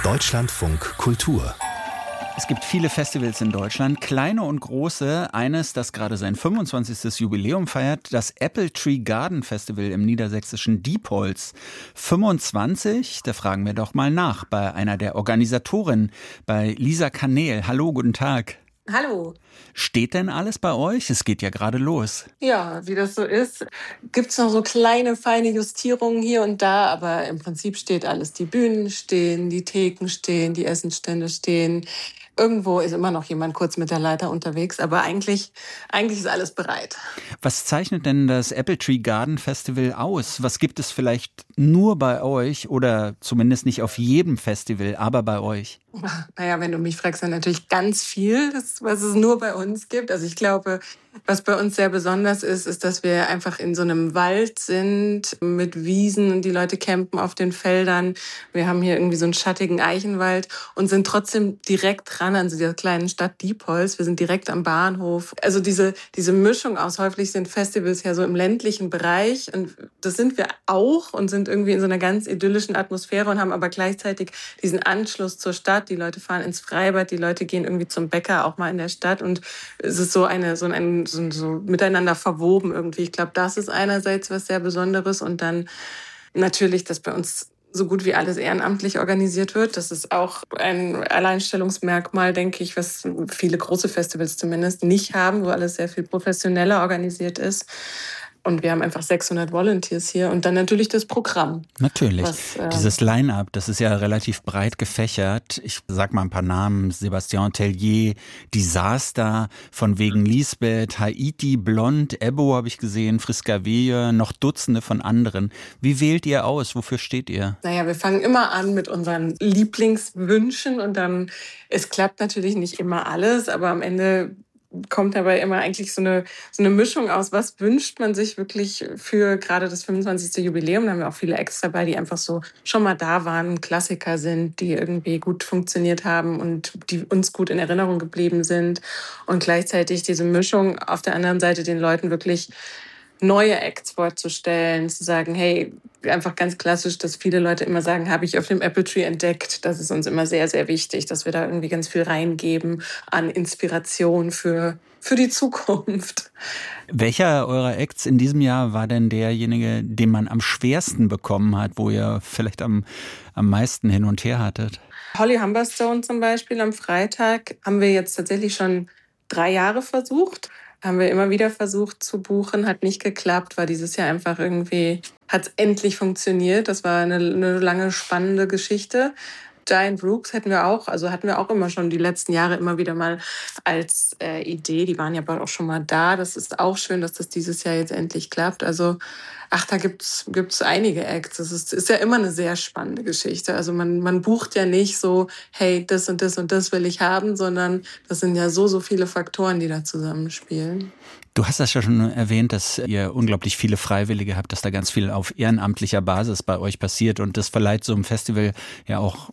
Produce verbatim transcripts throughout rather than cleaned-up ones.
Deutschlandfunk Kultur. Es gibt viele Festivals in Deutschland, kleine und große. Eines, das gerade sein fünfundzwanzigstes Jubiläum feiert, das Apple Tree Garden Festival im niedersächsischen Diepholz. fünfundzwanzig, da fragen wir doch mal nach bei einer der Organisatorinnen, bei Lisa Kanel. Hallo, guten Tag. Hallo. Steht denn alles bei euch? Es geht ja gerade los. Ja, wie das so ist, gibt's noch so kleine, feine Justierungen hier und da, aber im Prinzip steht alles. Die Bühnen stehen, die Theken stehen, die Essensstände stehen. Irgendwo ist immer noch jemand kurz mit der Leiter unterwegs, aber eigentlich, eigentlich ist alles bereit. Was zeichnet denn das Apple Tree Garden Festival aus? Was gibt es vielleicht nur bei euch oder zumindest nicht auf jedem Festival, aber bei euch? Naja, wenn du mich fragst, dann natürlich ganz viel, das, was es nur bei uns gibt. Also ich glaube, was bei uns sehr besonders ist, ist, dass wir einfach in so einem Wald sind mit Wiesen und die Leute campen auf den Feldern. Wir haben hier irgendwie so einen schattigen Eichenwald und sind trotzdem direkt dran an dieser kleinen Stadt Diepholz. Wir sind direkt am Bahnhof. Also diese, diese Mischung aus, häufig sind Festivals ja so im ländlichen Bereich und das sind wir auch und sind irgendwie in so einer ganz idyllischen Atmosphäre und haben aber gleichzeitig diesen Anschluss zur Stadt. Die Leute fahren ins Freibad, die Leute gehen irgendwie zum Bäcker auch mal in der Stadt und es ist so eine, so ein, so, so miteinander verwoben irgendwie. Ich glaube, das ist einerseits was sehr Besonderes und dann natürlich, dass bei uns so gut wie alles ehrenamtlich organisiert wird. Das ist auch ein Alleinstellungsmerkmal, denke ich, was viele große Festivals zumindest nicht haben, wo alles sehr viel professioneller organisiert ist. Und wir haben einfach sechshundert Volunteers hier und dann natürlich das Programm. Natürlich. Was, äh Dieses Line-Up, das ist ja relativ breit gefächert. Ich sag mal ein paar Namen. Sebastian Tellier, Disaster, von wegen Lisbeth, Haiti, Blond, Ebbo habe ich gesehen, Friska Wehe, noch Dutzende von anderen. Wie wählt ihr aus? Wofür steht ihr? Naja, wir fangen immer an mit unseren Lieblingswünschen und dann, es klappt natürlich nicht immer alles, aber am Ende kommt dabei immer eigentlich so eine, so eine Mischung aus, was wünscht man sich wirklich für gerade das fünfundzwanzigste Jubiläum. Da haben wir auch viele Acts dabei, die einfach so schon mal da waren, Klassiker sind, die irgendwie gut funktioniert haben und die uns gut in Erinnerung geblieben sind. Und gleichzeitig diese Mischung auf der anderen Seite den Leuten wirklich neue Acts vorzustellen, zu sagen, hey, einfach ganz klassisch, dass viele Leute immer sagen, habe ich auf dem Apple Tree entdeckt. Das ist uns immer sehr, sehr wichtig, dass wir da irgendwie ganz viel reingeben an Inspiration für, für die Zukunft. Welcher eurer Acts in diesem Jahr war denn derjenige, den man am schwersten bekommen hat, wo ihr vielleicht am, am meisten hin und her hattet? Holly Humberstone zum Beispiel am Freitag haben wir jetzt tatsächlich schon drei Jahre versucht. Haben wir immer wieder versucht zu buchen, hat nicht geklappt, war dieses Jahr einfach irgendwie, hat es endlich funktioniert. Das war eine, eine lange, spannende Geschichte. Giant Rooks hätten wir auch, also hatten wir auch immer schon die letzten Jahre immer wieder mal als äh, Idee. Die waren ja bald auch schon mal da. Das ist auch schön, dass das dieses Jahr jetzt endlich klappt. Also, ach, da gibt's gibt's einige Acts. Das ist, ist ja immer eine sehr spannende Geschichte. Also man, man bucht ja nicht so, hey, das und das und das will ich haben, sondern das sind ja so, so viele Faktoren, die da zusammenspielen. Du hast das ja schon erwähnt, dass ihr unglaublich viele Freiwillige habt, dass da ganz viel auf ehrenamtlicher Basis bei euch passiert und das verleiht so einem Festival ja auch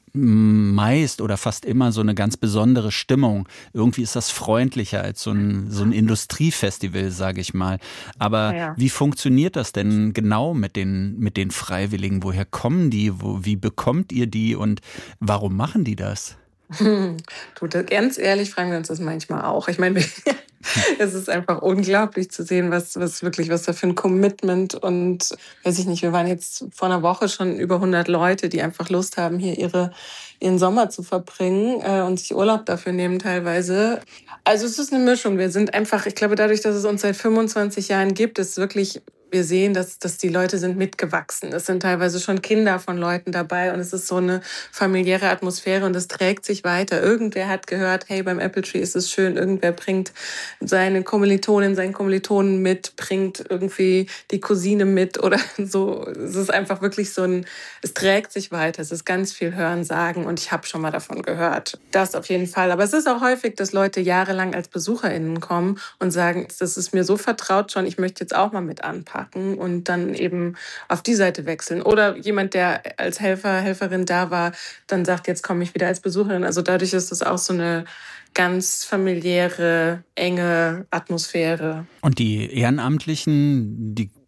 meist oder fast immer so eine ganz besondere Stimmung. Irgendwie ist das freundlicher als so ein, so ein Industriefestival, sage ich mal. Aber ja. Wie funktioniert das denn genau mit den, mit den Freiwilligen? Woher kommen die? Wo, wie bekommt ihr die und warum machen die das? Hm, du, ganz ehrlich fragen wir uns das manchmal auch. Ich meine, es ist einfach unglaublich zu sehen, was, was wirklich, was da für ein Commitment und, weiß ich nicht, wir waren jetzt vor einer Woche schon über hundert Leute, die einfach Lust haben, hier ihre, ihren Sommer zu verbringen äh, und sich Urlaub dafür nehmen teilweise. Also es ist eine Mischung. Wir sind einfach, ich glaube, dadurch, dass es uns seit fünfundzwanzig Jahren gibt, ist wirklich, wir sehen, dass, dass die Leute sind mitgewachsen. Es sind teilweise schon Kinder von Leuten dabei und es ist so eine familiäre Atmosphäre und es trägt sich weiter. Irgendwer hat gehört, hey, beim Apple Tree ist es schön, irgendwer bringt seine Kommilitonin, seinen Kommilitonen mit, bringt irgendwie die Cousine mit oder so. Es ist einfach wirklich so ein, es trägt sich weiter. Es ist ganz viel Hören, Sagen und ich habe schon mal davon gehört. Das auf jeden Fall. Aber es ist auch häufig, dass Leute jahrelang als BesucherInnen kommen und sagen, das ist mir so vertraut schon, ich möchte jetzt auch mal mit anpacken und dann eben auf die Seite wechseln. Oder jemand, der als Helfer, Helferin da war, dann sagt, jetzt komme ich wieder als Besucherin. Also dadurch ist es auch so eine ganz familiäre, enge Atmosphäre. Und die Ehrenamtlichen, die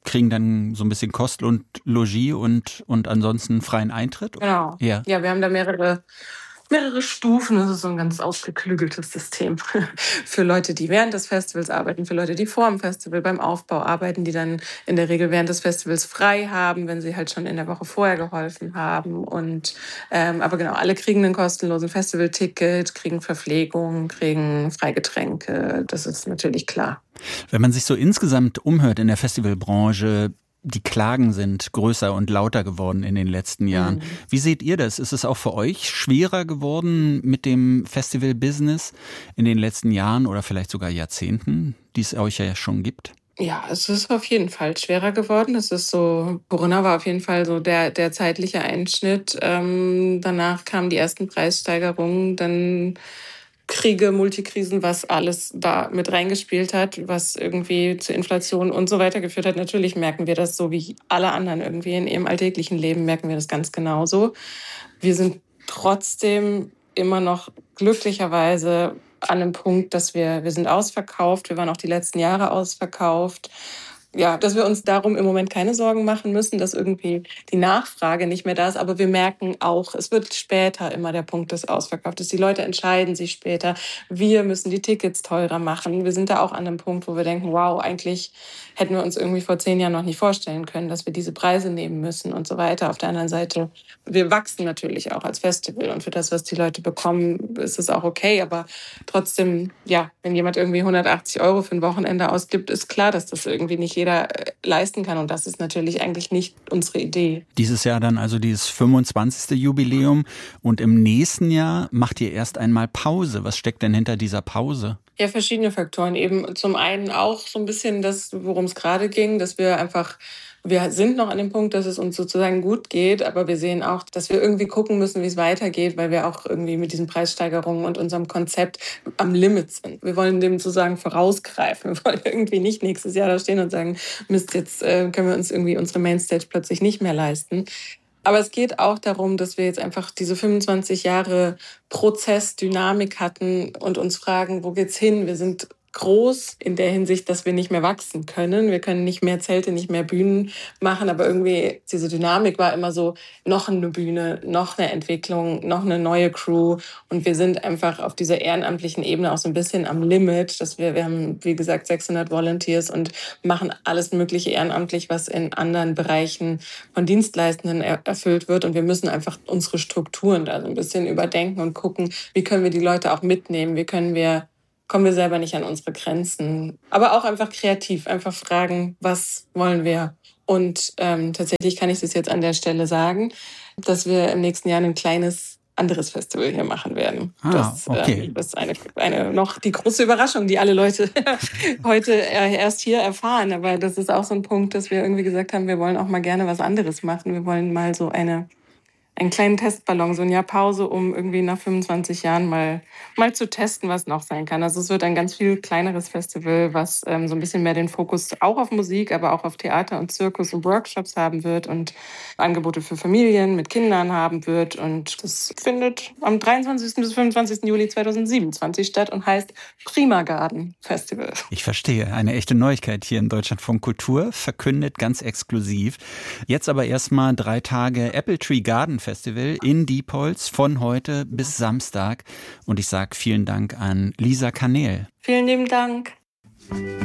kriegen dann so ein bisschen Kost und Logis und, und ansonsten freien Eintritt? Genau. Ja. Ja, wir haben da mehrere, mehrere Stufen. Das ist so ein ganz ausgeklügeltes System für Leute, die während des Festivals arbeiten, für Leute, die vor dem Festival beim Aufbau arbeiten, die dann in der Regel während des Festivals frei haben, wenn sie halt schon in der Woche vorher geholfen haben. Und ähm, aber genau, alle kriegen einen kostenlosen Festivalticket, kriegen Verpflegung, kriegen Freigetränke. Das ist natürlich klar. Wenn man sich so insgesamt umhört in der Festivalbranche, die Klagen sind größer und lauter geworden in den letzten Jahren. Mhm. Wie seht ihr das? Ist es auch für euch schwerer geworden mit dem Festival-Business in den letzten Jahren oder vielleicht sogar Jahrzehnten, die es euch ja schon gibt? Ja, es ist auf jeden Fall schwerer geworden. Es ist so, Corona war auf jeden Fall so der, der zeitliche Einschnitt. Ähm, danach kamen die ersten Preissteigerungen, dann Kriege, Multikrisen, was alles da mit reingespielt hat, was irgendwie zu Inflation und so weiter geführt hat. Natürlich merken wir das so wie alle anderen irgendwie in ihrem alltäglichen Leben, merken wir das ganz genauso. Wir sind trotzdem immer noch glücklicherweise an einem Punkt, dass wir, wir sind ausverkauft, wir waren auch die letzten Jahre ausverkauft. Ja, dass wir uns darum im Moment keine Sorgen machen müssen, dass irgendwie die Nachfrage nicht mehr da ist. Aber wir merken auch, es wird später immer der Punkt des Ausverkaufs. Die Leute entscheiden sich später. Wir müssen die Tickets teurer machen. Wir sind da auch an einem Punkt, wo wir denken, wow, eigentlich hätten wir uns irgendwie vor zehn Jahren noch nicht vorstellen können, dass wir diese Preise nehmen müssen und so weiter. Auf der anderen Seite, wir wachsen natürlich auch als Festival. Und für das, was die Leute bekommen, ist es auch okay. Aber trotzdem, ja, wenn jemand irgendwie hundertachtzig Euro für ein Wochenende ausgibt, ist klar, dass das irgendwie nicht jeder leisten kann. Und das ist natürlich eigentlich nicht unsere Idee. Dieses Jahr dann also dieses fünfundzwanzigste Jubiläum. Und im nächsten Jahr macht ihr erst einmal Pause. Was steckt denn hinter dieser Pause? Ja, verschiedene Faktoren. Eben zum einen auch so ein bisschen das, worum es gerade ging, dass wir einfach, wir sind noch an dem Punkt, dass es uns sozusagen gut geht, aber wir sehen auch, dass wir irgendwie gucken müssen, wie es weitergeht, weil wir auch irgendwie mit diesen Preissteigerungen und unserem Konzept am Limit sind. Wir wollen dem sozusagen vorausgreifen. Wir wollen irgendwie nicht nächstes Jahr da stehen und sagen, Mist, jetzt äh, können wir uns irgendwie unsere Mainstage plötzlich nicht mehr leisten. Aber es geht auch darum, dass wir jetzt einfach diese fünfundzwanzig Jahre Prozessdynamik hatten und uns fragen, wo geht's hin? Wir sind groß in der Hinsicht, dass wir nicht mehr wachsen können. Wir können nicht mehr Zelte, nicht mehr Bühnen machen, aber irgendwie diese Dynamik war immer so, noch eine Bühne, noch eine Entwicklung, noch eine neue Crew und wir sind einfach auf dieser ehrenamtlichen Ebene auch so ein bisschen am Limit, dass wir, wir haben, wie gesagt, sechshundert Volunteers und machen alles mögliche ehrenamtlich, was in anderen Bereichen von Dienstleistenden er- erfüllt wird und wir müssen einfach unsere Strukturen da so ein bisschen überdenken und gucken, wie können wir die Leute auch mitnehmen, wie können wir kommen wir selber nicht an unsere Grenzen. Aber auch einfach kreativ, einfach fragen, was wollen wir? Und ähm, tatsächlich kann ich das jetzt an der Stelle sagen, dass wir im nächsten Jahr ein kleines anderes Festival hier machen werden. Ah, das, okay. ähm, das ist eine, eine noch die große Überraschung, die alle Leute heute erst hier erfahren. Aber das ist auch so ein Punkt, dass wir irgendwie gesagt haben, wir wollen auch mal gerne was anderes machen. Wir wollen mal so eine einen kleinen Testballon, so ein Jahr Pause, um irgendwie nach fünfundzwanzig Jahren mal, mal zu testen, was noch sein kann. Also es wird ein ganz viel kleineres Festival, was ähm, so ein bisschen mehr den Fokus auch auf Musik, aber auch auf Theater und Zirkus und Workshops haben wird und Angebote für Familien mit Kindern haben wird. Und das findet am dreiundzwanzigsten bis fünfundzwanzigsten Juli zweitausendsiebenundzwanzig statt und heißt Prima Garden Festival. Ich verstehe. Eine echte Neuigkeit hier in Deutschlandfunk Kultur, verkündet ganz exklusiv. Jetzt aber erstmal drei Tage Apple Tree Garden Festival in Diepholz von heute bis Samstag. Und ich sage vielen Dank an Lisa Kanel. Vielen lieben Dank.